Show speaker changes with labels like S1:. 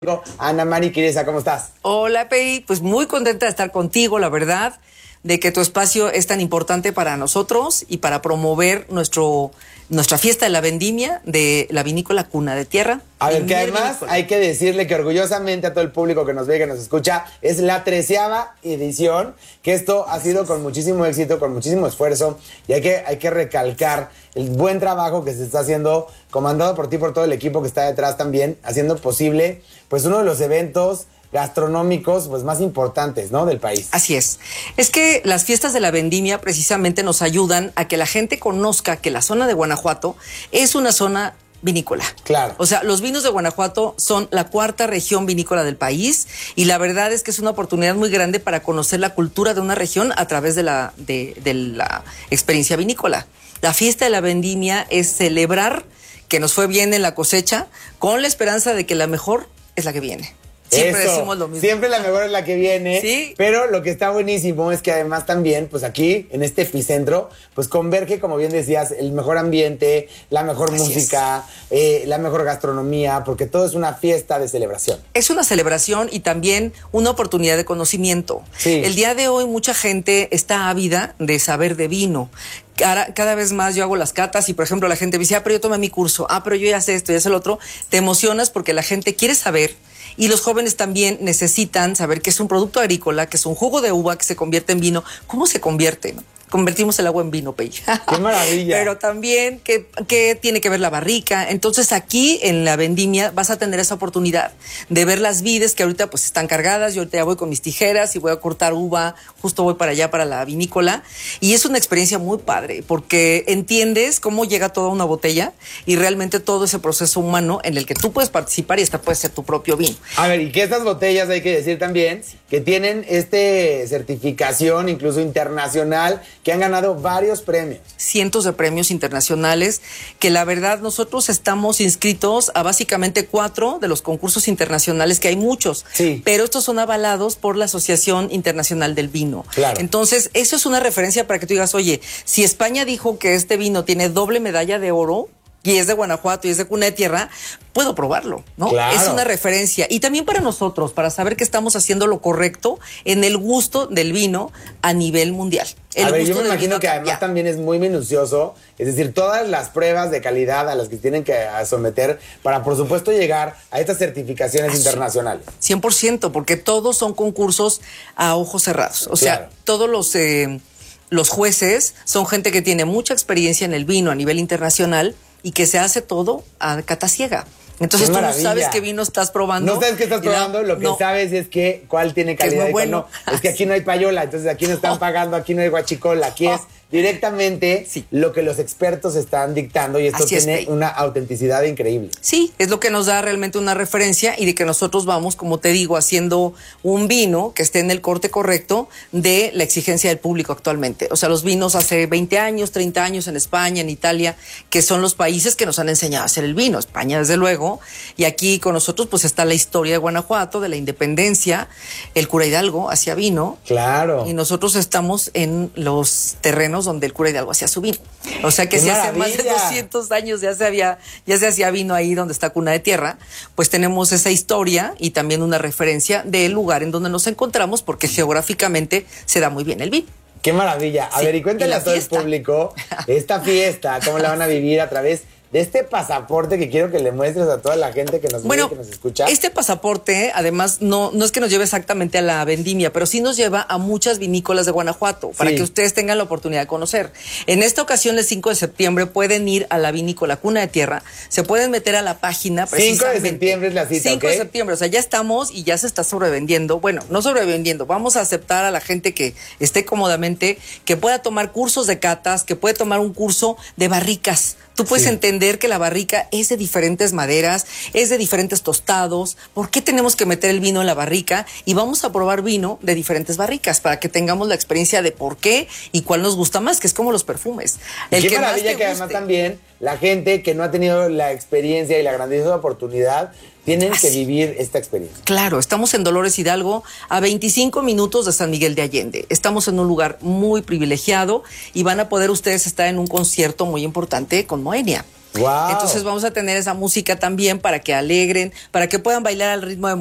S1: Ana Mari Quireza, ¿cómo estás?
S2: Hola, Pei, pues muy contenta de estar contigo, la verdad, de que tu espacio es tan importante para nosotros y para promover nuestra fiesta de la vendimia de la vinícola Cuna de Tierra.
S1: A ver, que además hay que decirle que orgullosamente a todo el público que nos ve, que nos escucha, es la 13ª edición, que esto ha sido con muchísimo éxito, con muchísimo esfuerzo, y hay que recalcar el buen trabajo que se está haciendo, comandado por ti, por todo el equipo que está detrás también, haciendo posible, pues, uno de los eventos gastronómicos pues más importantes, ¿no?, del país.
S2: Así es. Es que las fiestas de la vendimia precisamente nos ayudan a que la gente conozca que la zona de Guanajuato es una zona vinícola.
S1: Claro.
S2: O sea, los vinos de Guanajuato son la 4ª región vinícola del país y la verdad es que es una oportunidad muy grande para conocer la cultura de una región a través de la experiencia vinícola. La fiesta de la vendimia es celebrar que nos fue bien en la cosecha con la esperanza de que la mejor es la que viene. Siempre decimos lo mismo.
S1: Siempre la mejor es la que viene.
S2: Sí.
S1: Pero lo que está buenísimo es que además también, pues aquí, en este epicentro, pues converge, como bien decías, el mejor ambiente, la mejor música, la mejor gastronomía, porque todo es una fiesta de celebración.
S2: Es una celebración y también una oportunidad de conocimiento.
S1: Sí.
S2: El día de hoy mucha gente está ávida de saber de vino. Cada vez más yo hago las catas y, por ejemplo, la gente me dice, pero yo tomé mi curso, pero yo ya sé esto, ya sé lo otro. Te emocionas porque la gente quiere saber. Y los jóvenes también necesitan saber que es un producto agrícola, que es un jugo de uva que se convierte en vino. ¿Cómo se convierte? Convertimos el agua en vino, Pei.
S1: ¡Qué maravilla!
S2: Pero también, ¿qué tiene que ver la barrica? Entonces, aquí en la vendimia vas a tener esa oportunidad de ver las vides que ahorita pues están cargadas. Yo ahorita ya voy con mis tijeras y voy a cortar uva. Justo voy para allá, para la vinícola. Y es una experiencia muy padre porque entiendes cómo llega toda una botella y realmente todo ese proceso humano en el que tú puedes participar y hasta puede ser tu propio vino.
S1: A ver, y que estas botellas, hay que decir también, que tienen certificación incluso internacional, que han ganado varios premios.
S2: Cientos de premios internacionales, que la verdad nosotros estamos inscritos a básicamente 4 de los concursos internacionales, que hay muchos,
S1: sí,
S2: pero estos son avalados por la Asociación Internacional del Vino.
S1: Claro.
S2: Entonces, eso es una referencia para que tú digas, oye, si España dijo que este vino tiene doble medalla de oro, y es de Guanajuato y es de Cuna de Tierra, puedo probarlo, ¿no?
S1: Claro.
S2: Es una referencia. Y también para nosotros, para saber que estamos haciendo lo correcto en el gusto del vino a nivel mundial.
S1: A ver, yo me imagino que además también es muy minucioso, es decir, todas las pruebas de calidad a las que tienen que someter para, por supuesto, llegar a estas certificaciones internacionales.
S2: 100%, porque todos son concursos a ojos cerrados. O sea, todos los jueces son gente que tiene mucha experiencia en el vino a nivel internacional y que se hace todo a cata ciega. Entonces tú no sabes qué vino estás probando.
S1: No sabes qué estás probando, lo que sabes es que cuál tiene calidad y cuál no. Es que aquí no hay payola, entonces aquí no están pagando, aquí no hay guachicola, aquí es directamente lo que los expertos están dictando y esto tiene una autenticidad increíble.
S2: Sí, es lo que nos da realmente una referencia y de que nosotros vamos, como te digo, haciendo un vino que esté en el corte correcto de la exigencia del público actualmente. O sea, los vinos hace 20 años, 30 años en España, en Italia, que son los países que nos han enseñado a hacer el vino. España, desde luego, y aquí con nosotros pues está la historia de Guanajuato, de la independencia, el cura Hidalgo hacía vino.
S1: Claro.
S2: Y nosotros estamos en los terrenos donde el cura Hidalgo hacía su vino. O sea que si hace más de 200 años ya se hacía vino ahí donde está Cuna de Tierra, pues tenemos esa historia y también una referencia del lugar en donde nos encontramos, porque geográficamente se da muy bien el vino.
S1: ¡Qué maravilla! A ver, y cuéntale a todo el público esta fiesta, cómo la van a vivir a través de este pasaporte que quiero que le muestres a toda la gente que nos ve, que nos escucha.
S2: Este pasaporte, además, no es que nos lleve exactamente a la vendimia, pero sí nos lleva a muchas vinícolas de Guanajuato, para que ustedes tengan la oportunidad de conocer. En esta ocasión, el 5 de septiembre, pueden ir a la vinícola Cuna de Tierra, se pueden meter a la página.
S1: 5 de septiembre es la cita,
S2: 5 de septiembre, o sea, ya estamos y ya se está sobrevendiendo. Bueno, no sobrevendiendo, vamos a aceptar a la gente que esté cómodamente, que pueda tomar cursos de catas, que puede tomar un curso de barricas. Tú puedes entender que la barrica es de diferentes maderas, es de diferentes tostados. ¿Por qué tenemos que meter el vino en la barrica? Y vamos a probar vino de diferentes barricas para que tengamos la experiencia de por qué y cuál nos gusta más, que es como los perfumes.
S1: Qué maravilla que además también la gente que no ha tenido la experiencia y la grandiosa oportunidad tienen que vivir esta experiencia.
S2: Claro, estamos en Dolores Hidalgo, a 25 minutos de San Miguel de Allende. Estamos en un lugar muy privilegiado y van a poder ustedes estar en un concierto muy importante con Moenia.
S1: Wow.
S2: Entonces vamos a tener esa música también para que alegren, para que puedan bailar al ritmo de